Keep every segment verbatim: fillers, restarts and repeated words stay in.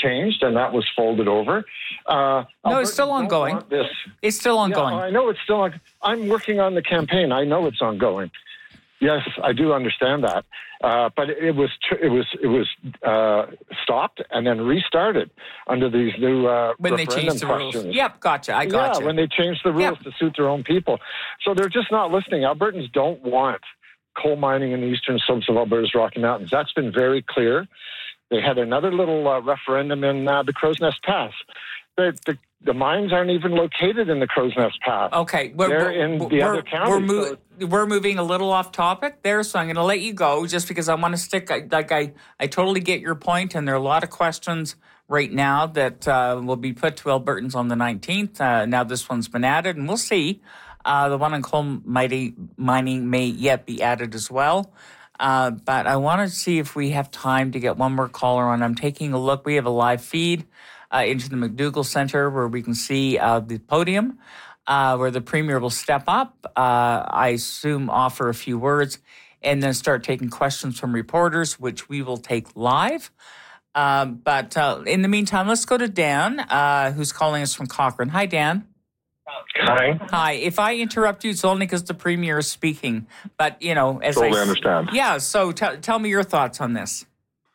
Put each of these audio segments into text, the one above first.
changed, and that was folded over. Uh, no, it's still ongoing. This. It's still ongoing. Yeah, I know it's still on. I'm working on the campaign. I know it's ongoing. Yes, I do understand that. Uh, but it was it was it was uh, stopped and then restarted under these new uh, when they changed the questions. rules. Yep, gotcha. I gotcha. Yeah, when they changed the rules yep. to suit their own people. So they're just not listening. Albertans don't want coal mining in the eastern slopes of Alberta's Rocky Mountains. That's been very clear. They had another little uh, referendum in uh, the Crow's Nest Pass. The, the, the mines aren't even located in the Crow's Nest Pass. Okay. We're, They're in the we're, other counties. We're, mo- so. we're moving a little off topic there, so I'm going to let you go just because I want to stick. Like I, I totally get your point, and there are a lot of questions right now that uh, will be put to Albertans on the nineteenth. Uh, now this one's been added, and we'll see. Uh, the one on coal mining may yet be added as well. Uh, but I want to see if we have time to get one more caller on. I'm taking a look. We have a live feed uh, into the McDougall Centre where we can see uh, the podium uh, where the Premier will step up, uh, I assume offer a few words, and then start taking questions from reporters, which we will take live. Uh, but uh, in the meantime, let's go to Dan, uh, who's calling us from Cochrane. Hi, Dan. Hi. Hi. If I interrupt you, it's only because the Premier is speaking. But, you know, as totally I understand. Yeah, so t- tell me your thoughts on this.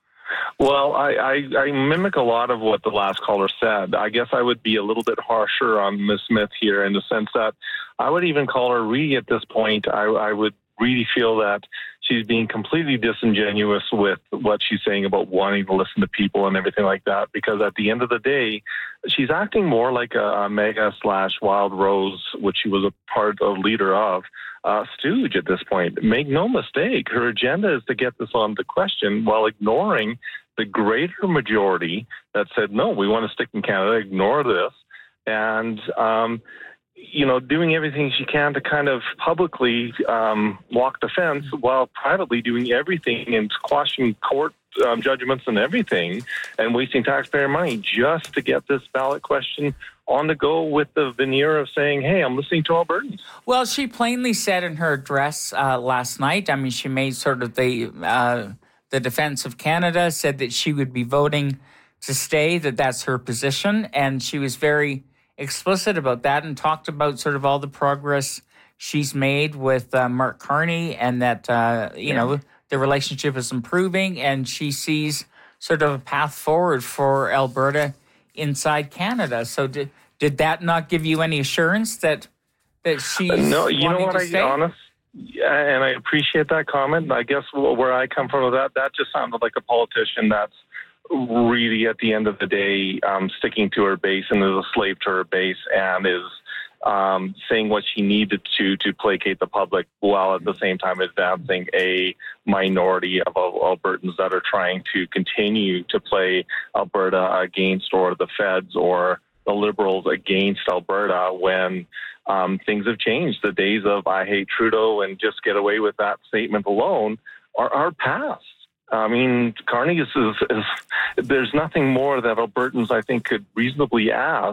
Well, I, I, I mimic a lot of what the last caller said. I guess I would be a little bit harsher on Miz Smith here in the sense that I would even call her really at this point. I, I would really feel that she's being completely disingenuous with what she's saying about wanting to listen to people and everything like that, because at the end of the day, she's acting more like a, a mega slash Wild Rose, which she was a part of, leader of, uh, stooge at this point. Make no mistake, her agenda is to get this on the question while ignoring the greater majority that said, no, we want to stick in Canada, ignore this. And, um, you know, doing everything she can to kind of publicly um, walk the fence while privately doing everything and squashing court um, judgments and everything and wasting taxpayer money just to get this ballot question on the go with the veneer of saying, hey, I'm listening to Albertans. Well, she plainly said in her address uh, last night, I mean, she made sort of the, uh, the defense of Canada, said that she would be voting to stay, that that's her position, and she was very explicit about that and talked about sort of all the progress she's made with uh, Mark Carney and that, uh, you yeah. know, the relationship is improving and she sees sort of a path forward for Alberta inside Canada. So did did that not give you any assurance that that she's No, you know what, to I stay? honest, yeah, and I appreciate that comment. I guess where I come from with that, that just sounded like a politician that's really, at the end of the day, um, sticking to her base and is a slave to her base and is um, saying what she needed to to placate the public while at the same time advancing a minority of Albertans that are trying to continue to play Alberta against or the feds or the Liberals against Alberta when um, things have changed. The days of I hate Trudeau and just get away with that statement alone are, are past. I mean, Carney is, is, is, there's nothing more that Albertans, I think, could reasonably ask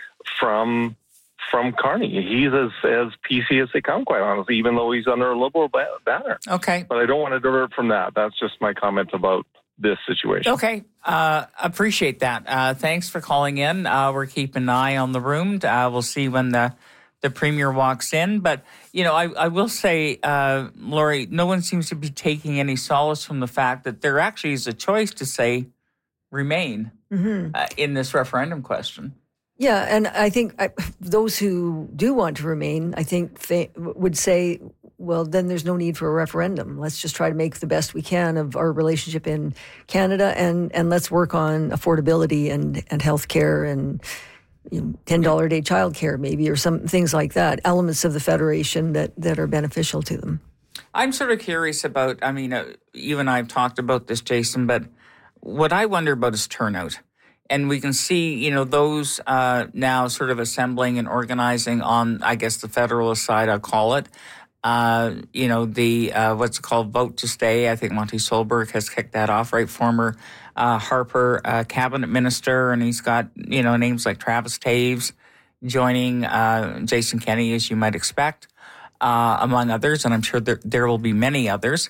from from Carney. He's as, as P C as they come, quite honestly, even though he's under a Liberal ba- banner. Okay. But I don't want to divert from that. That's just my comment about this situation. Okay. Uh, appreciate that. Uh, thanks for calling in. Uh, we're keeping an eye on the room. Uh, we'll see when the the Premier walks in. But, you know, I, I will say, uh, Lori, no one seems to be taking any solace from the fact that there actually is a choice to say remain mm-hmm. uh, in this referendum question. Yeah, and I think I, those who do want to remain, I think, th- would say, well, then there's no need for a referendum. Let's just try to make the best we can of our relationship in Canada, and, and let's work on affordability and, and health care and you know, ten dollars a day childcare maybe, or some things like that, elements of the Federation that, that are beneficial to them. I'm sort of curious about, I mean, uh, you and I have talked about this, Jason, but what I wonder about is turnout. And we can see, you know, those uh, now sort of assembling and organizing on, I guess, the Federalist side, I'll call it. Uh, you know, the, uh, what's it called, Vote to Stay. I think Monty Solberg has kicked that off, right? Former uh, Harper uh, cabinet minister, and he's got, you know, names like Travis Taves joining uh, Jason Kenney, as you might expect, uh, among others, and I'm sure there, there will be many others.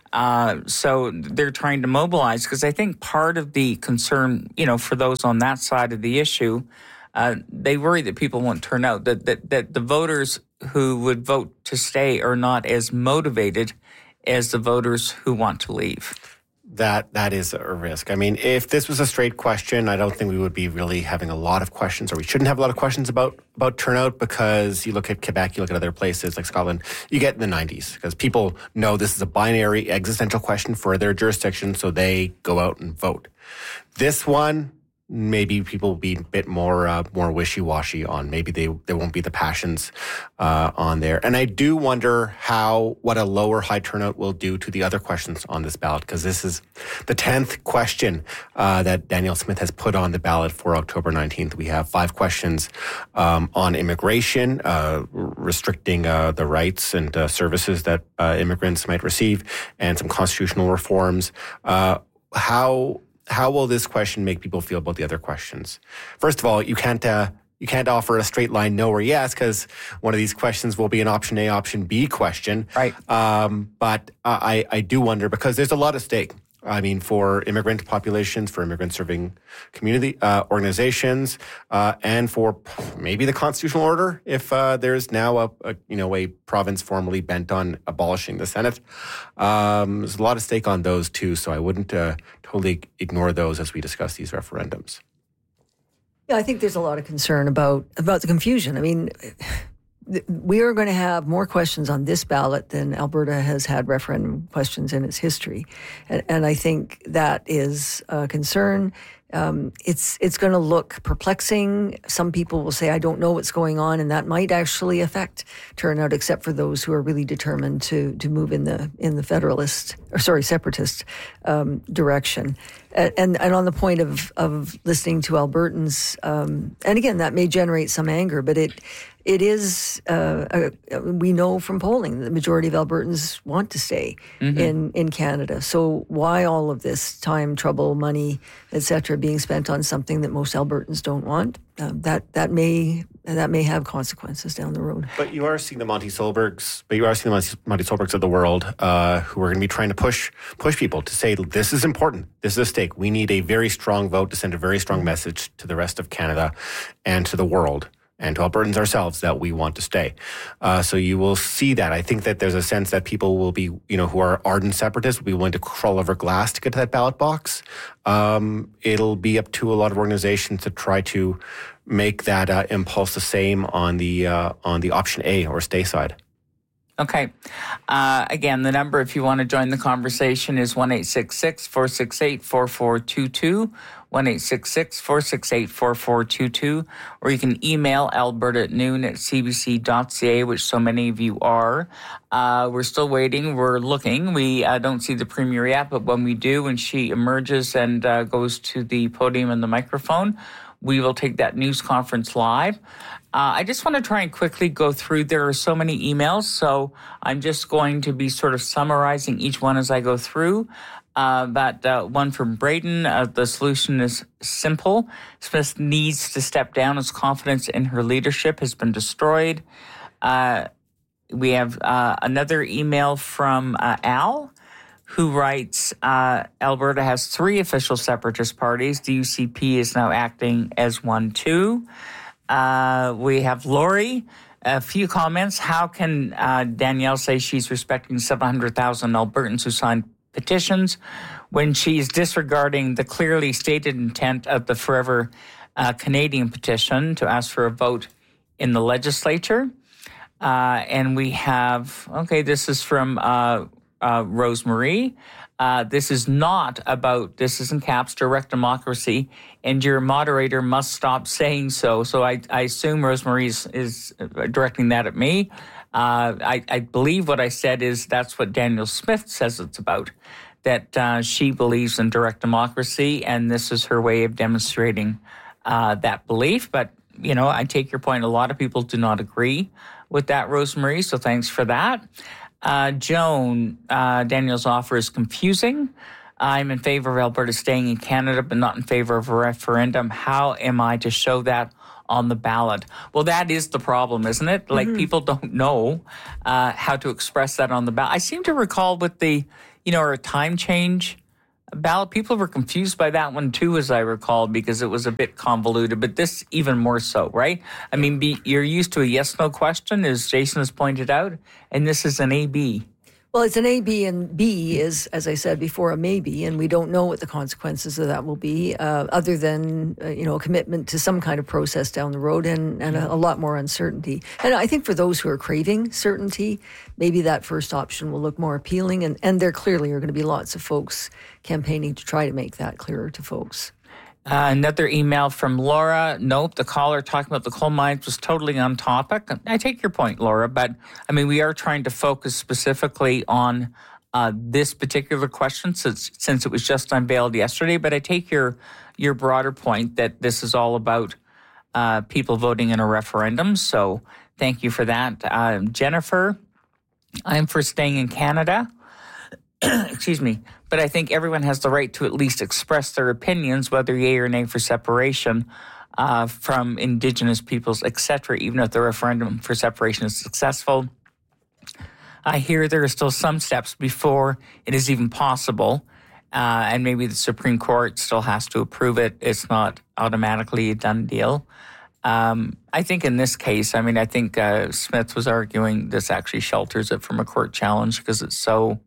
Uh, so they're trying to mobilize, because I think part of the concern, you know, for those on that side of the issue, uh, they worry that people won't turn out, that, that, that the voters who would vote to stay are not as motivated as the voters who want to leave. That that is a risk. I mean, if this was a straight question, I don't think we would be really having a lot of questions, or we shouldn't have a lot of questions about, about turnout, because you look at Quebec, you look at other places like Scotland, you get in the nineties, because people know this is a binary existential question for their jurisdiction, so they go out and vote. This one, maybe people will be a bit more uh, more wishy-washy on. Maybe they there won't be the passions uh, on there. And I do wonder how what a lower high turnout will do to the other questions on this ballot, because this is the tenth question uh, that Danielle Smith has put on the ballot for October nineteenth. We have five questions um, on immigration, uh, restricting uh, the rights and uh, services that uh, immigrants might receive, and some constitutional reforms. Uh, how How will this question make people feel about the other questions? First of all, you can't uh, you can't offer a straight line no or yes, because one of these questions will be an option A, option B question. Right. Um, but uh, I I do wonder, because there's a lot at stake. I mean, for immigrant populations, for immigrant serving community uh, organizations, uh, and for maybe the constitutional order, if uh, there's now a, a you know a province formally bent on abolishing the Senate. Um, there's a lot of stake on those too, so I wouldn't uh, totally ignore those as we discuss these referendums. Yeah, I think there's a lot of concern about about the confusion. I mean, we are going to have more questions on this ballot than Alberta has had referendum questions in its history. And, and I think that is a concern. Um, it's it's going to look perplexing. Some people will say, I don't know what's going on, and that might actually affect turnout, except for those who are really determined to to move in the in the federalist, or sorry, separatist um, direction. And, and and on the point of of listening to Albertans, um, and again, that may generate some anger, but it it is, uh, a, we know from polling, the majority of Albertans want to stay mm-hmm. in, in Canada. So why all of this time, trouble, money, et cetera, being spent on something that most Albertans don't want? Uh, that that may that may have consequences down the road. But you are seeing the Monty Solbergs, but you are seeing the Monty Solbergs of the world uh, who are going to be trying to push push people to say, this is important, this is a stake. We need a very strong vote to send a very strong message to the rest of Canada and to the world, and to Albertans ourselves, that we want to stay. Uh, so you will see that. I think that there's a sense that people will be, you know, who are ardent separatists will be willing to crawl over glass to get to that ballot box. Um, it'll be up to a lot of organizations to try to make that uh, impulse the same on the uh, on the option A, or stay side. Okay. Uh, again, the number, if you want to join the conversation, is one eight six six, four six eight, four four two two, one eight six six, four six eight, four four two two, or you can email alberta at noon at c b c dot c a, which so many of you are. Uh, we're still waiting. We're looking. We uh, don't see the Premier yet, but when we do, when she emerges and uh, goes to the podium and the microphone, we will take that news conference live. Uh, I just want to try and quickly go through. There are so many emails, so I'm just going to be sort of summarizing each one as I go through. Uh, that uh, one from Braden, uh, the solution is simple. Smith needs to step down as confidence in her leadership has been destroyed. Uh, we have uh, another email from uh, Al, who writes, uh, Alberta has three official separatist parties. The U C P is now acting as one too. Uh, we have Lori, a few comments. How can uh, Danielle say she's respecting seven hundred thousand Albertans who signed petitions when she's disregarding the clearly stated intent of the Forever uh, Canadian petition to ask for a vote in the legislature? Uh, and we have, okay, this is from uh, uh, Rosemarie. Uh, this is not about, this is in caps, direct democracy, and your moderator must stop saying so. So I, I assume Rosemary is, is directing that at me. Uh, I, I believe what I said is that's what Danielle Smith says it's about, that uh, she believes in direct democracy, and this is her way of demonstrating uh, that belief. But, you know, I take your point. A lot of people do not agree with that, Rosemary, so thanks for that. Uh, Joan, uh, Daniel's offer is confusing. I'm in favor of Alberta staying in Canada, but not in favor of a referendum. How am I to show that on the ballot? Well, that is the problem, isn't it? Like, mm-hmm. people don't know uh, how to express that on the ballot. I seem to recall with the, you know, or a time change ballot. People were confused by that one too, as I recall, because it was a bit convoluted, but this even more so, right? I mean, be, you're used to a yes-no question, as Jason has pointed out, and this is an A B. Well, it's an A, B, and B is, as I said before, a maybe, and we don't know what the consequences of that will be, uh, other than, uh, you know, a commitment to some kind of process down the road and, and a, a lot more uncertainty. And I think for those who are craving certainty, maybe that first option will look more appealing, and, and there clearly are going to be lots of folks campaigning to try to make that clearer to folks. Uh, another email from Laura. Nope, the caller talking about the coal mines was totally on topic. I take your point, Laura, but I mean, we are trying to focus specifically on uh, this particular question since since it was just unveiled yesterday. But I take your your broader point that this is all about uh, people voting in a referendum. So thank you for that, uh, Jennifer. I'm for staying in Canada. Excuse me. But I think everyone has the right to at least express their opinions, whether yay or nay for separation uh, from Indigenous peoples, et cetera, even if the referendum for separation is successful. I hear there are still some steps before it is even possible, uh, and maybe the Supreme Court still has to approve it. It's not automatically a done deal. Um, I think in this case, I mean, I think uh, Smith was arguing this actually shelters it from a court challenge because it's so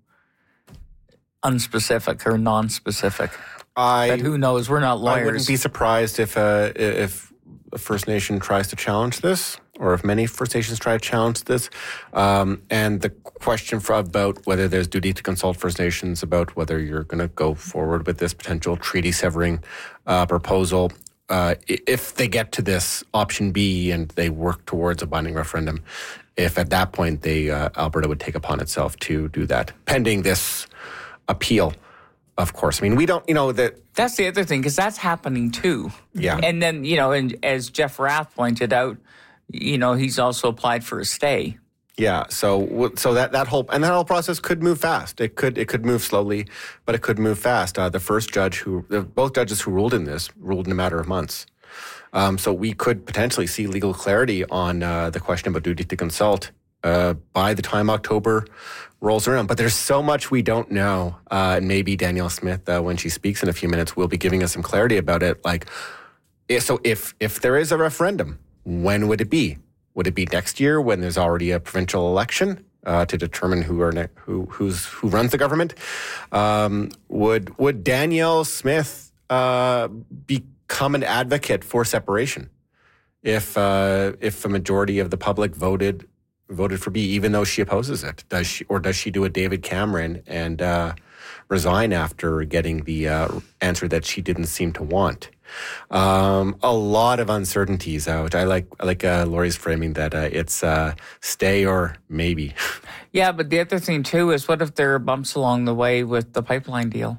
unspecific or non-specific. I, but who knows? We're not lawyers. I wouldn't be surprised if uh, if a First Nation tries to challenge this, or if many First Nations try to challenge this. Um, and the question for, about whether there's duty to consult First Nations about whether you're going to go forward with this potential treaty severing uh, proposal, uh, if they get to this option B and they work towards a binding referendum, if at that point they uh, Alberta would take upon itself to do that, pending this appeal, of course. I mean, we don't, you know, that... That's the other thing, because that's happening too. Yeah. And then, you know, and as Jeff Rath pointed out, you know, he's also applied for a stay. Yeah, so so that, that whole, and that whole process could move fast. It could it could move slowly, but it could move fast. Uh, the first judge who, both judges who ruled in this, ruled in a matter of months. Um, so we could potentially see legal clarity on uh, the question about duty to consult uh, by the time October rolls around. But there's so much we don't know. Uh, and maybe Danielle Smith, uh, when she speaks in a few minutes, will be giving us some clarity about it. Like, so if if there is a referendum, when would it be? Would it be next year when there's already a provincial election uh, to determine who are ne- who who's who runs the government? Um, would would Danielle Smith uh, become an advocate for separation if uh, if a majority of the public voted? voted for B, even though she opposes it? Does she, or does she do a David Cameron and uh, resign after getting the uh, answer that she didn't seem to want? Um, a lot of uncertainties out. I like I like uh, Laurie's framing that uh, it's uh, stay or maybe. Yeah, but the other thing too is, what if there are bumps along the way with the pipeline deal?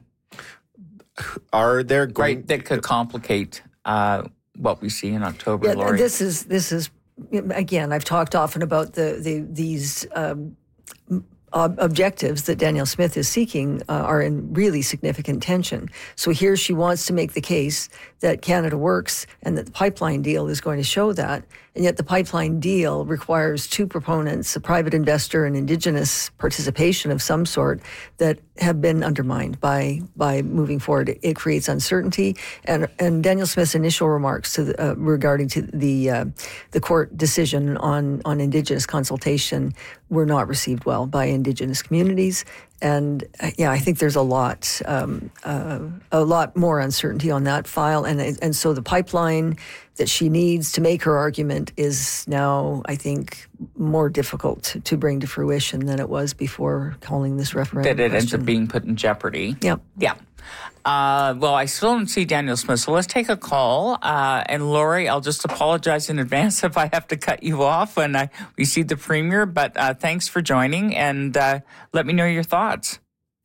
Are there going right that could complicate uh, what we see in October, yeah, Laurie? This is this is. Again, I've talked often about the, the these um, ob- objectives that Danielle Smith is seeking uh, are in really significant tension. So here she wants to make the case that Canada works and that the pipeline deal is going to show that. And yet the pipeline deal requires two proponents, a private investor and Indigenous participation of some sort, that have been undermined by by moving forward. It, it creates uncertainty. And and Danielle Smith's initial remarks to the, uh, regarding to the uh, the court decision on on Indigenous consultation were not received well by Indigenous communities. And uh, yeah, I think there's a lot, um, uh, a lot more uncertainty on that file, and and so the pipeline that she needs to make her argument is now, I think, more difficult to, to bring to fruition than it was before calling this referendum. That it question. ends up being put in jeopardy. Yeah, yeah. Uh, well, I still don't see Danielle Smith, so let's take a call. Uh, and Laurie, I'll just apologize in advance if I have to cut you off when I, we see the Premier, but uh, thanks for joining, and uh, let me know your thoughts.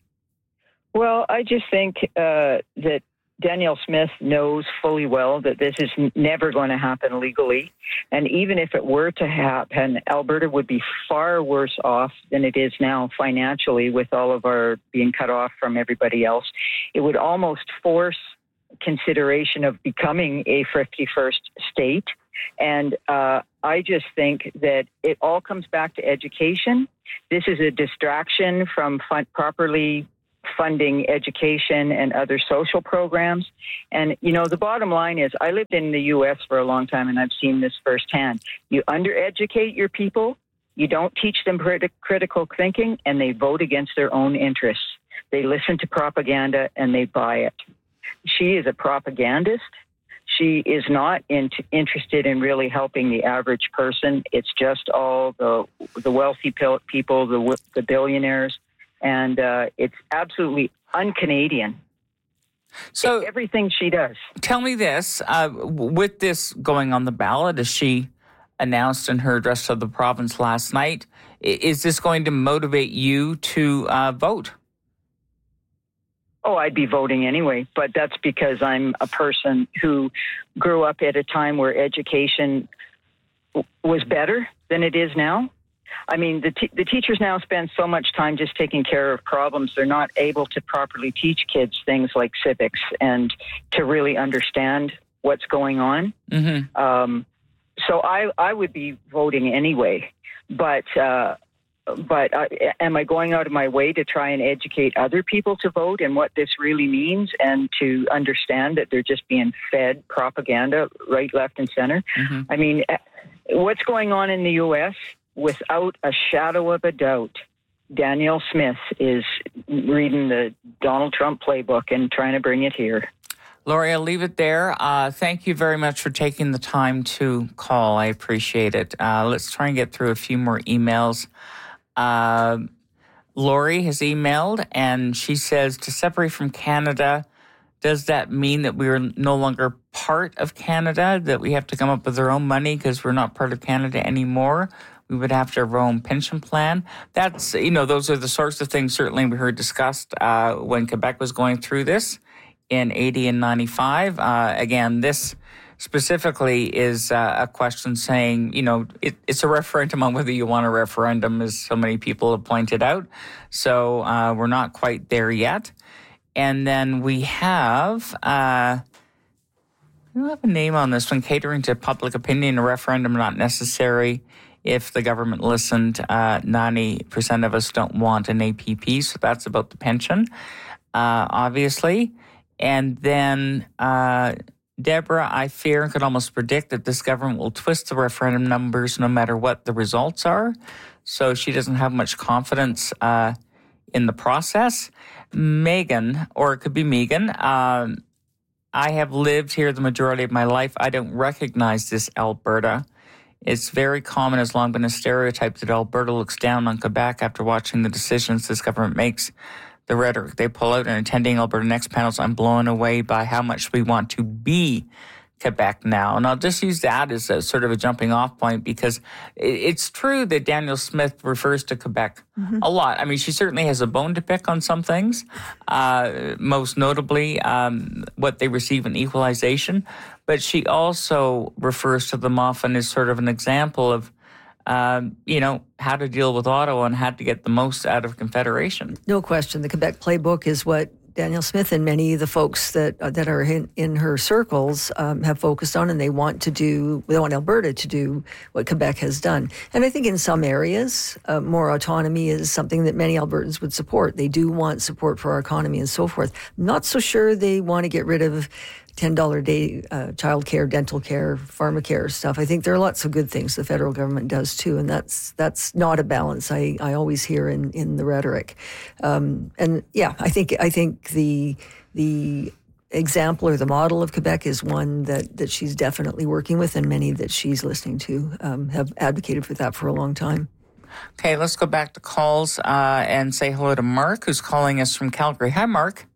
Well, I just think uh, that Danielle Smith knows fully well that this is never going to happen legally. And even if it were to happen, Alberta would be far worse off than it is now financially, with all of our being cut off from everybody else. It would almost force consideration of becoming a fifty-first state. And uh, I just think that it all comes back to education. This is a distraction from fun- properly funding education and other social programs. And, you know, the bottom line is I lived in the U S for a long time, and I've seen this firsthand. You undereducate your people, you don't teach them criti- critical thinking, and they vote against their own interests. They listen to propaganda and they buy it. She is a propagandist. She is not in, interested in really helping the average person. It's just all the the wealthy people, the the billionaires, and uh, it's absolutely un-Canadian. So it's everything she does. Tell me this: uh, with this going on the ballot, as she announced in her address to the province last night, is this going to motivate you to uh, vote? Oh, I'd be voting anyway, but that's because I'm a person who grew up at a time where education w- was better than it is now. I mean, the, t- the teachers now spend so much time just taking care of problems. They're not able to properly teach kids things like civics and to really understand what's going on. Mm-hmm. Um, so I, I would be voting anyway, but... Uh, But uh, am I going out of my way to try and educate other people to vote and what this really means, and to understand that they're just being fed propaganda right, left, and center? Mm-hmm. I mean, what's going on in the U S, without a shadow of a doubt, Danielle Smith is reading the Donald Trump playbook and trying to bring it here. Lori, I'll leave it there. Uh, thank you very much for taking the time to call. I appreciate it. Uh, let's try and get through a few more emails. Uh, Lori has emailed, and she says, to separate from Canada, does that mean that we are no longer part of Canada, that we have to come up with our own money because we're not part of Canada anymore? We would have to have our own pension plan. That's, you know, those are the sorts of things certainly we heard discussed uh, when Quebec was going through this in eighty and ninety-five. Uh, again, this specifically is uh, a question saying, you know, it, it's a referendum on whether you want a referendum, as so many people have pointed out. So uh, we're not quite there yet. And then we have, uh, we don't have a name on this one, catering to public opinion, a referendum not necessary. If the government listened, uh, ninety percent of us don't want an A P P, so that's about the pension, uh, obviously. And then... Uh, Deborah, I fear and could almost predict that this government will twist the referendum numbers no matter what the results are. So she doesn't have much confidence uh, in the process. Megan, or it could be Megan, um, I have lived here the majority of my life. I don't recognize this Alberta. It's very common, has long been a stereotype that Alberta looks down on Quebec after watching the decisions this government makes. The rhetoric they pull out and attending Alberta Next panels, I'm blown away by how much we want to be Quebec now. And I'll just use that as a sort of a jumping off point, because it's true that Danielle Smith refers to Quebec mm-hmm. a lot. I mean, she certainly has a bone to pick on some things, uh, most notably um, what they receive in equalization. But she also refers to them often as sort of an example of Um, you know, how to deal with Ottawa and how to get the most out of Confederation. No question. The Quebec playbook is what Danielle Smith and many of the folks that uh, that are in, in her circles um, have focused on, and they want to do, they want Alberta to do what Quebec has done. And I think in some areas, uh, more autonomy is something that many Albertans would support. They do want support for our economy and so forth. Not so sure they want to get rid of ten dollars a day uh, child care, dental care, pharmacare stuff. I think there are lots of good things the federal government does too, and that's that's not a balance I, I always hear in, in the rhetoric. Um, and yeah, I think I think the the example or the model of Quebec is one that, that she's definitely working with, and many that she's listening to um, have advocated for that for a long time. Okay, let's go back to calls uh, and say hello to Mark, who's calling us from Calgary. Hi, Mark.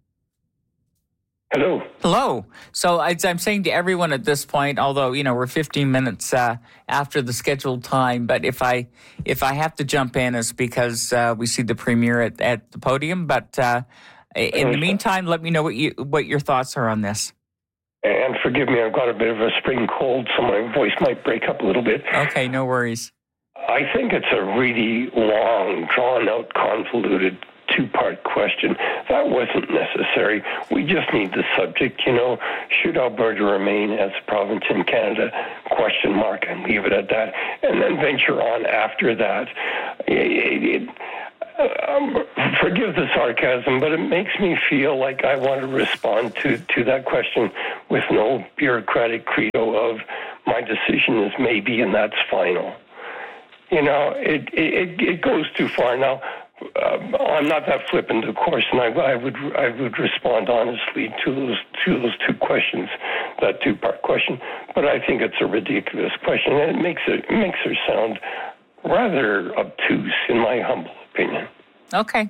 Hello. Hello. So I'm saying to everyone at this point, although, you know, we're fifteen minutes uh, after the scheduled time, but if I if I have to jump in, it's because uh, we see the premier at, at the podium. But uh, in the meantime, let me know what you what your thoughts are on this. And forgive me, I've got a bit of a spring cold, so my voice might break up a little bit. Okay, no worries. I think it's a really long, drawn-out, convoluted two-part question. That wasn't necessary. We just need the subject, you know, should Alberta remain as a province in Canada, question mark, and leave it at that, and then venture on after that. It, it, Um, forgive the sarcasm, but it makes me feel like I want to respond to, to that question with no bureaucratic credo of my decision is maybe and that's final. You know, it it, it goes too far. Now, uh, I'm not that flippant, of course, and I, I would I would respond honestly to those to those two questions, that two-part question. But I think it's a ridiculous question, and it makes it, it makes her sound rather obtuse, in my humble opinion. Okay.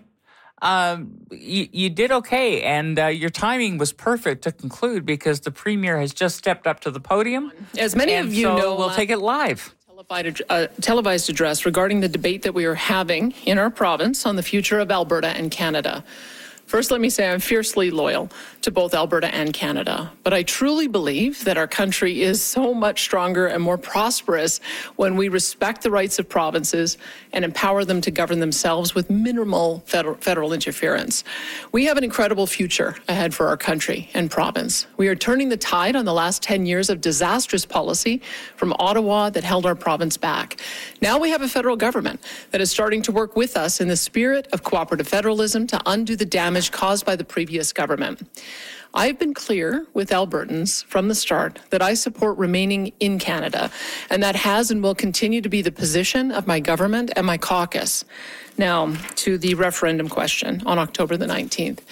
Um, you, you did okay, and uh, your timing was perfect to conclude because the Premier has just stepped up to the podium. As many and of you so know, we'll take it live. Televised, uh, televised address regarding the debate that we are having in our province on the future of Alberta and Canada. First, let me say I'm fiercely loyal to both Alberta and Canada, but I truly believe that our country is so much stronger and more prosperous when we respect the rights of provinces and empower them to govern themselves with minimal federal, federal interference. We have an incredible future ahead for our country and province. We are turning the tide on the last ten years of disastrous policy from Ottawa that held our province back. Now we have a federal government that is starting to work with us in the spirit of cooperative federalism to undo the damage caused by the previous government. I've been clear with Albertans from the start that I support remaining in Canada, and that has and will continue to be the position of my government and my caucus. Now, to the referendum question on October the nineteenth.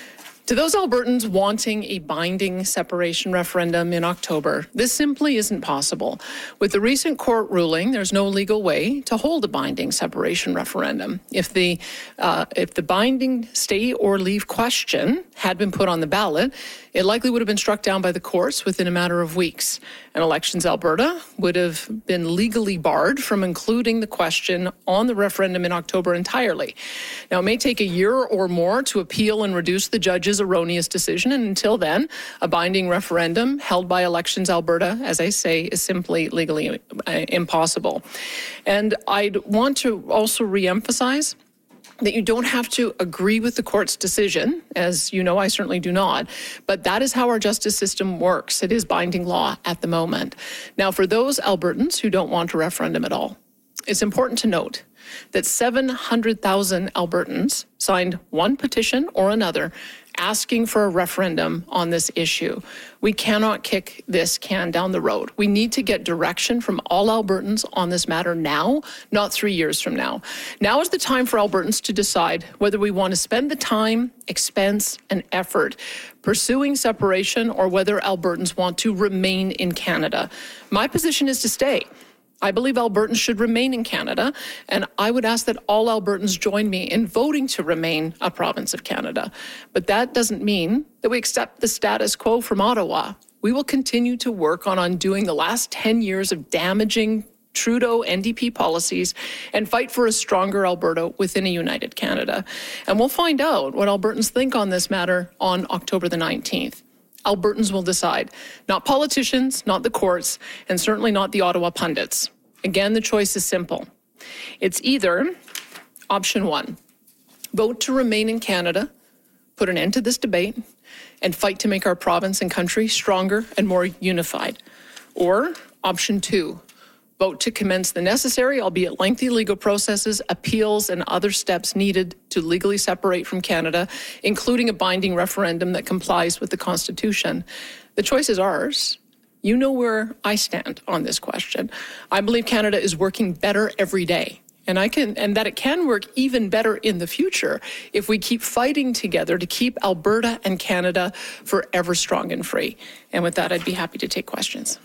To those Albertans wanting a binding separation referendum in October, this simply isn't possible. With the recent court ruling, there's no legal way to hold a binding separation referendum. If the uh, if the binding stay or leave question had been put on the ballot, it likely would have been struck down by the courts within a matter of weeks. And Elections Alberta would have been legally barred from including the question on the referendum in October entirely. Now, it may take a year or more to appeal and reduce the judge's erroneous decision, and until then, a binding referendum held by Elections Alberta, as I say, is simply legally impossible. And I'd want to also reemphasize that you don't have to agree with the court's decision, as you know I certainly do not, but that is how our justice system works. It is binding law at the moment. Now, for those Albertans who don't want a referendum at all, it's important to note that seven hundred thousand Albertans signed one petition or another asking for a referendum on this issue. We cannot kick this can down the road. We need to get direction from all Albertans on this matter now, not three years from now. Now is the time for Albertans to decide whether we want to spend the time, expense, and effort pursuing separation or whether Albertans want to remain in Canada. My position is to stay. I believe Albertans should remain in Canada, and I would ask that all Albertans join me in voting to remain a province of Canada. But that doesn't mean that we accept the status quo from Ottawa. We will continue to work on undoing the last ten years of damaging Trudeau N D P policies and fight for a stronger Alberta within a united Canada. And we'll find out what Albertans think on this matter on October the nineteenth. Albertans will decide, not politicians, not the courts, and certainly not the Ottawa pundits. Again, the choice is simple. It's either option one, vote to remain in Canada, put an end to this debate, and fight to make our province and country stronger and more unified. Or option two, vote to commence the necessary, albeit lengthy, legal processes, appeals, and other steps needed to legally separate from Canada, including a binding referendum that complies with the Constitution. The choice is ours. You know where I stand on this question. I believe Canada is working better every day. And I can, and that it can work even better in the future if we keep fighting together to keep Alberta and Canada forever strong and free. And with that, I'd be happy to take questions.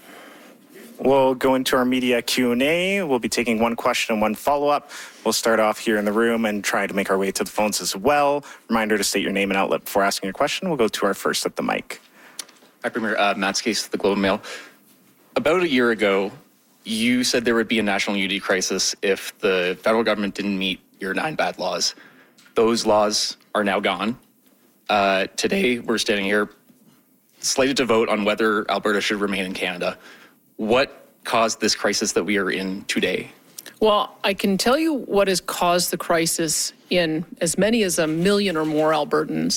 We'll go into our media Q and A. We'll be taking one question and one follow-up. We'll start off here in the room and try to make our way to the phones as well. Reminder to state your name and outlet before asking your question. We'll go to our first at the mic. Hi, Premier. Uh, Matt Skase, the Globe and Mail. About a year ago, you said there would be a national unity crisis if the federal government didn't meet your nine bad laws. Those laws are now gone. Uh, today, we're standing here slated to vote on whether Alberta should remain in Canada. What caused this crisis that we are in today? Well, I can tell you what has caused the crisis in as many as a million or more Albertans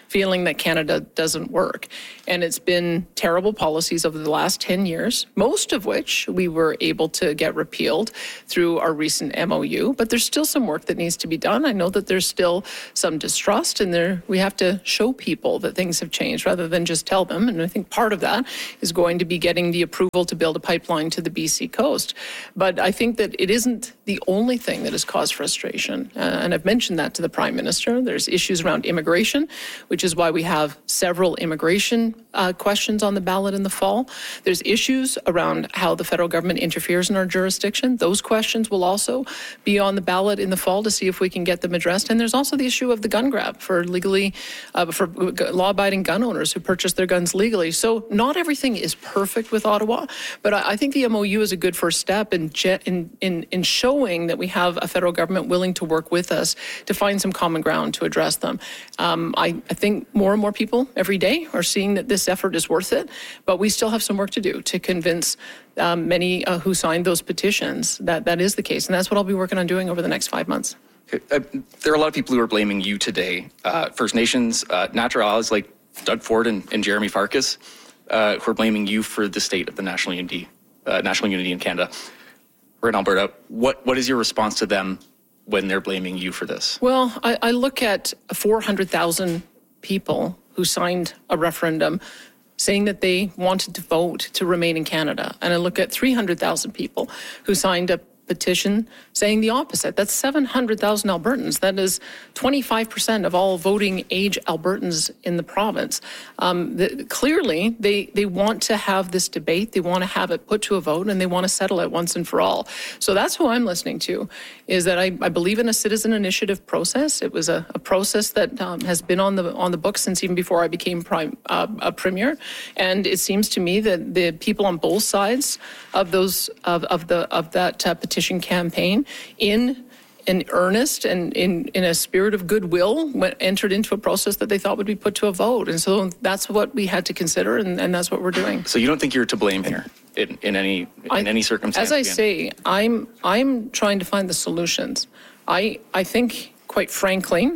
feeling that Canada doesn't work. And it's been terrible policies over the last ten years, most of which we were able to get repealed through our recent M O U. But there's still some work that needs to be done. I know that there's still some distrust, and there we have to show people that things have changed rather than just tell them. And I think part of that is going to be getting the approval to build a pipeline to the B C coast. But I think that it isn't the only thing that has caused frustration. Uh, and I've mentioned that to the Prime Minister. There's issues around immigration, which is why we have several immigration uh, questions on the ballot in the fall. There's issues around how the federal government interferes in our jurisdiction. Those questions will also be on the ballot in the fall to see if we can get them addressed. And there's also the issue of the gun grab for legally, uh, for law-abiding gun owners who purchase their guns legally. So not everything is perfect with Ottawa, but I, I think the M O U is a good first step in, in, in, in showing that we have a federal government willing to work with us to find some common ground to address them. Um, I, I think more and more people every day are seeing that this effort is worth it, but we still have some work to do to convince um, many uh, who signed those petitions that that is the case. And that's what I'll be working on doing over the next five months. Uh, there are a lot of people who are blaming you today. Uh, First Nations, uh, Naturals like Doug Ford and, and Jeremy Farkas, uh, who are blaming you for the state of the national unity, uh, national unity in Canada. We're in Alberta. What what is your response to them when they're blaming you for this? Well, I, I look at four hundred thousand people who signed a referendum saying that they wanted to vote to remain in Canada. And I look at three hundred thousand people who signed a petition saying the opposite. That's seven hundred thousand Albertans. That is twenty-five percent of all voting age Albertans in the province. Um, the, clearly, they, they want to have this debate. They want to have it put to a vote, and they want to settle it once and for all. So that's who I'm listening to, is that I, I believe in a citizen initiative process. It was a, a process that um, has been on the on the books since even before I became prime, uh, a premier. And it seems to me that the people on both sides of those of, of the of that uh, petition campaign in in earnest and in, in a spirit of goodwill went, entered into a process that they thought would be put to a vote. And so that's what we had to consider, and, and that's what we're doing. So you don't think you're to blame here in, in any in I, any circumstance? As I again? say, I'm I'm trying to find the solutions. I I think, quite frankly,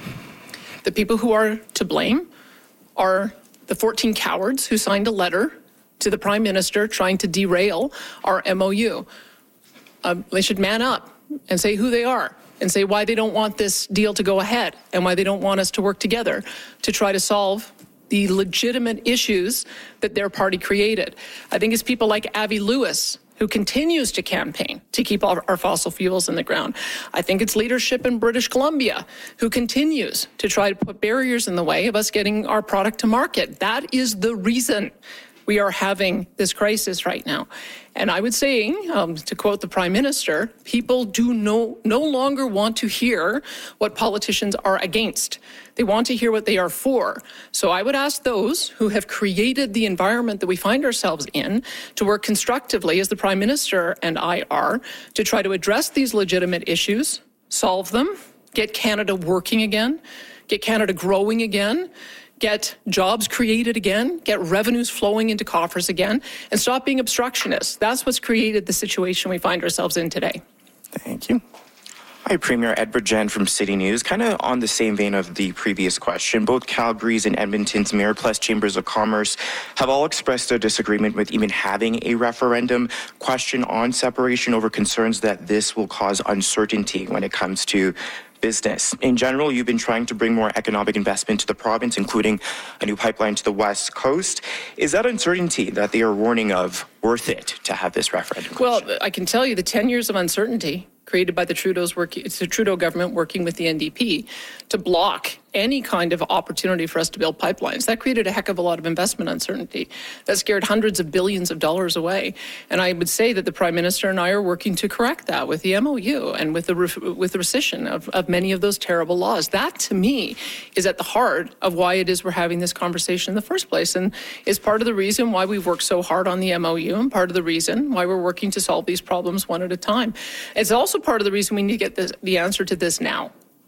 the people who are to blame are the fourteen cowards who signed a letter to the Prime Minister trying to derail our M O U. Uh, they should man up and say who they are and say why they don't want this deal to go ahead and why they don't want us to work together to try to solve the legitimate issues that their party created. I think it's people like Avi Lewis who continues to campaign to keep all our fossil fuels in the ground. I think it's leadership in British Columbia who continues to try to put barriers in the way of us getting our product to market. That is the reason we are having this crisis right now. And I would say, um, to quote the Prime Minister, people do no, no longer want to hear what politicians are against. They want to hear what they are for. So I would ask those who have created the environment that we find ourselves in to work constructively, as the Prime Minister and I are, to try to address these legitimate issues, solve them, get Canada working again, get Canada growing again, get jobs created again, get revenues flowing into coffers again, and stop being obstructionists. That's what's created the situation we find ourselves in today. Thank you. Hi, Premier Edward Jen from City News. Kind of on the same vein of the previous question, both Calgary's and Edmonton's Mayor plus Chambers of Commerce have all expressed their disagreement with even having a referendum question on separation over concerns that this will cause uncertainty when it comes to business. In general, you've been trying to bring more economic investment to the province, including a new pipeline to the west coast. Is that uncertainty that they are warning of worth it to have this referendum question? Well, I can tell you the ten years of uncertainty created by the Trudeau's work, it's the Trudeau government working with the N D P to block any kind of opportunity for us to build pipelines. That created a heck of a lot of investment uncertainty. That scared hundreds of billions of dollars away. And I would say that the Prime Minister and I are working to correct that with the M O U and with the with the rescission of, of many of those terrible laws. That, to me, is at the heart of why it is we're having this conversation in the first place, and is part of the reason why we've worked so hard on the M O U, and part of the reason why we're working to solve these problems one at a time. It's also part of the reason we need to get this, the answer to this now.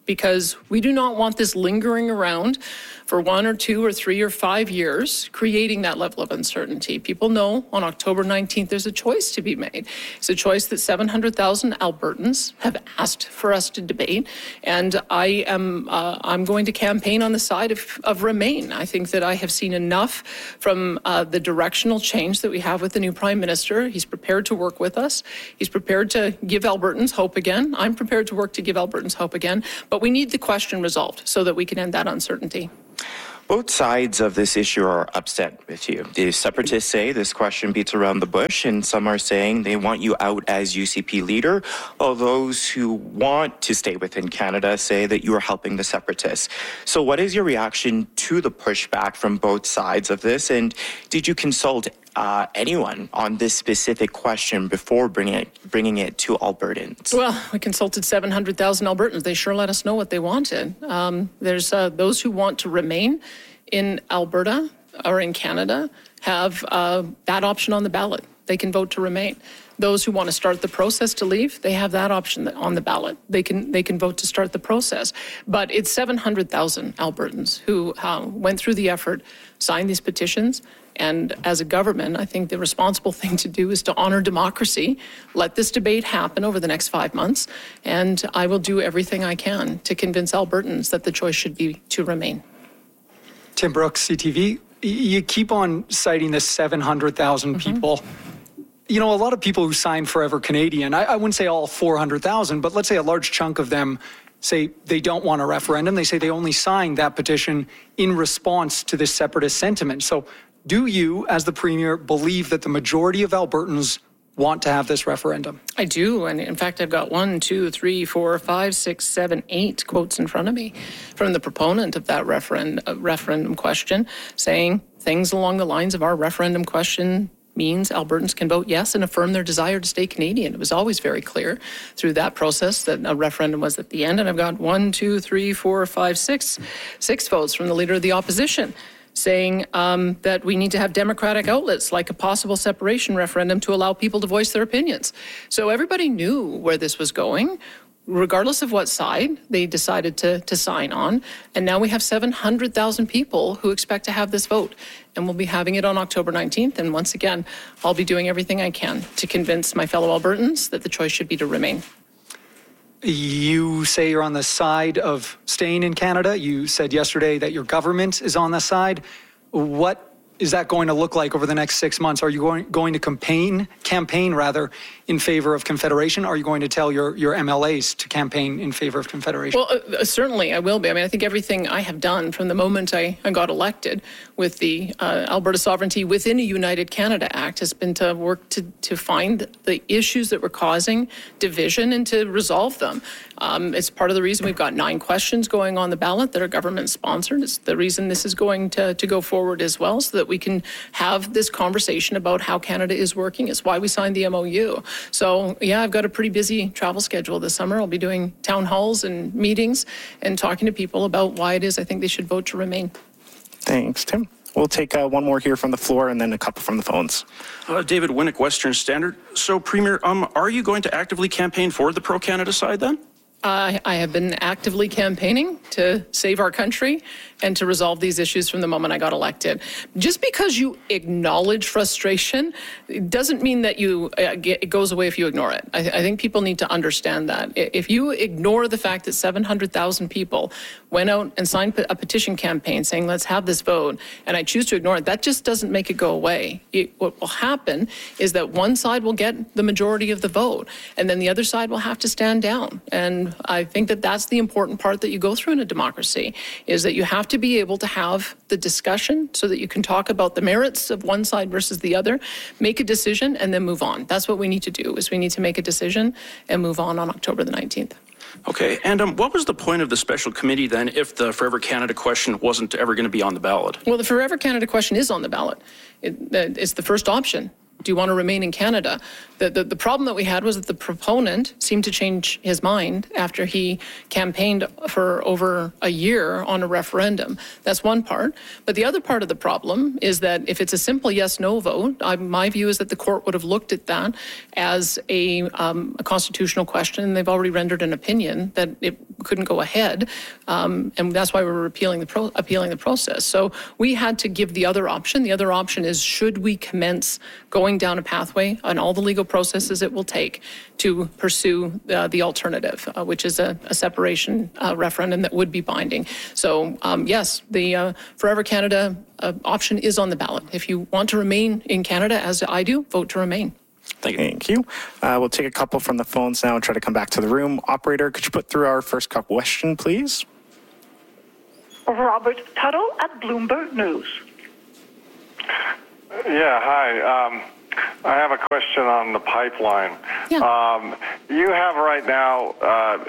because we do not want this lingering around for one or two or three or five years, creating that level of uncertainty. People know on October nineteenth there's a choice to be made. It's a choice that seven hundred thousand Albertans have asked for us to debate, and I am uh, I'm going to campaign on the side of, of Remain. I think that I have seen enough from uh, the directional change that we have with the new Prime Minister. He's prepared to work with us. He's prepared to give Albertans hope again. I'm prepared to work to give Albertans hope again, but we need the question resolved so that we can end that uncertainty. Both sides of this issue are upset with you. The separatists say this question beats around the bush, and some are saying they want you out as U C P leader, while those who want to stay within Canada say that you are helping the separatists. So what is your reaction to the pushback from both sides of this, and did you consult uh, anyone on this specific question before bringing it, bringing it to Albertans? Well, we consulted seven hundred thousand Albertans. They sure let us know what they wanted. Um, there's uh, those who want to remain in Alberta or in Canada have uh, that option on the ballot. They can vote to remain. Those who want to start the process to leave, they have that option on the ballot. They can they can vote to start the process. But it's seven hundred thousand Albertans who uh, went through the effort, signed these petitions. And as a government, I think the responsible thing to do is to honor democracy, let this debate happen over the next five months, and I will do everything I can to convince Albertans that the choice should be to remain. Tim Brooks, C T V. You keep on citing this seven hundred thousand mm-hmm. people. You know, a lot of people who signed Forever Canadian, I, I wouldn't say all four hundred thousand, but let's say a large chunk of them say they don't want a referendum. They say they only signed that petition in response to this separatist sentiment. So do you, as the Premier, believe that the majority of Albertans want to have this referendum? I do, and in fact, I've got one, two, three, four, five, six, seven, eight quotes in front of me from the proponent of that referendum, uh, referendum question, saying things along the lines of our referendum question means Albertans can vote yes and affirm their desire to stay Canadian. It was always very clear through that process that a referendum was at the end, and I've got one, two, three, four, five, six, six votes from the Leader of the Opposition, saying um, that we need to have democratic outlets like a possible separation referendum to allow people to voice their opinions. So everybody knew where this was going, regardless of what side they decided to, to sign on. And now we have seven hundred thousand people who expect to have this vote. And we'll be having it on October nineteenth. And once again, I'll be doing everything I can to convince my fellow Albertans that the choice should be to remain. You say you're on the side of staying in Canada. You said yesterday that your government is on the side. What is that going to look like over the next six months? Are you going, going to campaign, campaign rather, in favor of Confederation? Are you going to tell your, your M L As to campaign in favor of Confederation? Well, uh, certainly I will be. I mean, I think everything I have done from the moment I, I got elected with the uh, Alberta Sovereignty within a United Canada Act has been to work to, to find the issues that were causing division and to resolve them. Um, it's part of the reason we've got nine questions going on the ballot that are government sponsored. It's the reason this is going to, to go forward as well, so that we can have this conversation about how Canada is working. It's why we signed the M O U. So yeah, I've got a pretty busy travel schedule this summer. I'll be doing town halls and meetings and talking to people about why it is I think they should vote to remain. Thanks, Tim. We'll take uh, one more here from the floor and then a couple from the phones. Uh, David Winnick, Western Standard. So, Premier, um, are you going to actively campaign for the pro-Canada side then? Uh, I have been actively campaigning to save our country and to resolve these issues from the moment I got elected. Just because you acknowledge frustration, it doesn't mean that you uh, get, it goes away if you ignore it. I, I think people need to understand that. If you ignore the fact that seven hundred thousand people went out and signed a petition campaign saying, let's have this vote, and I choose to ignore it, that just doesn't make it go away. It, what will happen is that one side will get the majority of the vote, and then the other side will have to stand down. And I think that that's the important part that you go through in a democracy, is that you have to be able to have the discussion so that you can talk about the merits of one side versus the other, make a decision, and then move on. That's what we need to do, is we need to make a decision and move on on October the nineteenth. Okay, and um, what was the point of the special committee then if the Forever Canada question wasn't ever going to be on the ballot? Well, the Forever Canada question is on the ballot. It, it's the first option. Do you want to remain in Canada? The, the, the problem that we had was that the proponent seemed to change his mind after he campaigned for over a year on a referendum. That's one part. But the other part of the problem is that if it's a simple yes-no vote, I, my view is that the court would have looked at that as a, um, a constitutional question, and they've already rendered an opinion that it couldn't go ahead, um, and that's why we're appealing the pro- appealing the process. So we had to give the other option. The other option is, should we commence going down a pathway on all the legal processes it will take to pursue uh, the alternative, uh, which is a, a separation uh, referendum that would be binding. So um, yes, the uh, Forever Canada uh, option is on the ballot. If you want to remain in Canada, as I do, vote to remain. Thank you. Thank you. Uh, we'll take a couple from the phones now and try to come back to the room. Operator, could you put through our first question, please? Robert Tuttle at Bloomberg News. Yeah, hi. Um, I have a question on the pipeline. Yeah. Um, you have right now uh,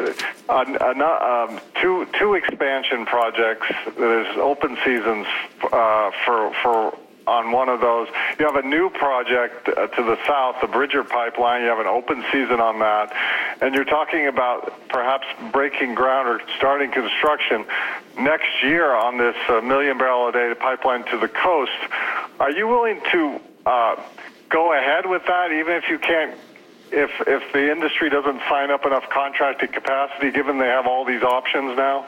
a, a, um, two two expansion projects. There's open seasons uh, for for. on one of those. You have a new project uh, to the south, the Bridger Pipeline. You have an open season on that. And you're talking about perhaps breaking ground or starting construction next year on this uh, million barrel a day pipeline to the coast. Are you willing to uh, go ahead with that, even if you can't, if if the industry doesn't sign up enough contracted capacity, given they have all these options now?